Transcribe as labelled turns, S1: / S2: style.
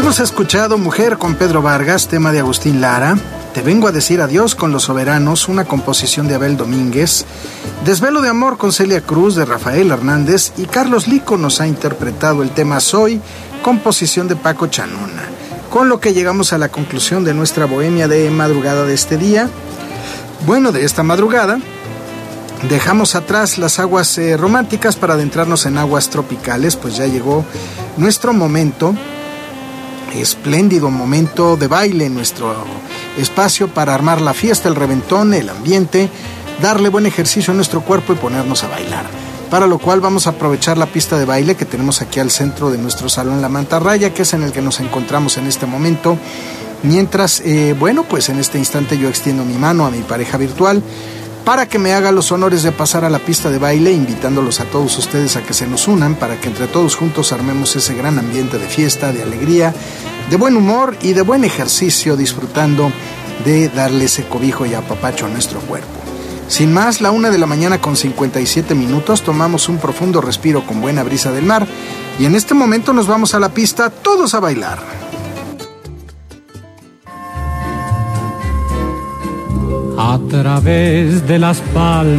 S1: Hemos escuchado Mujer con Pedro Vargas, tema de Agustín Lara. Te vengo a decir adiós con Los Soberanos, una composición de Abel Domínguez. Desvelo de amor con Celia Cruz, de Rafael Hernández. Y Carlos Lico nos ha interpretado el tema Soy, composición de Paco Chanona. Con lo que llegamos a la conclusión de nuestra bohemia de madrugada de este día. Bueno, de esta madrugada dejamos atrás las aguas románticas para adentrarnos en aguas tropicales, pues ya llegó nuestro momento, espléndido momento de baile, nuestro espacio para armar la fiesta, el reventón, el ambiente, darle buen ejercicio a nuestro cuerpo y ponernos a bailar. Para lo cual vamos a aprovechar la pista de baile que tenemos aquí al centro de nuestro salón La Mantarraya, que es en el que nos encontramos en este momento. Mientras, pues en este instante yo extiendo mi mano a mi pareja virtual para que me haga los honores de pasar a la pista de baile, invitándolos a todos ustedes a que se nos unan para que entre todos juntos armemos ese gran ambiente de fiesta, de alegría, de buen humor y de buen ejercicio, disfrutando de darle ese cobijo y apapacho a nuestro cuerpo. Sin más, 1:57 a.m, tomamos un profundo respiro con buena brisa del mar y en este momento nos vamos a la pista todos a bailar.
S2: A través de las palmas